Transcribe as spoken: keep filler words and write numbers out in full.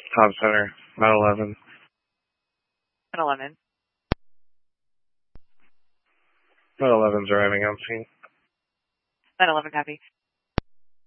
Top Center, nine eleven. nine eleven. nine eleven's arriving on scene. nine eleven, copy.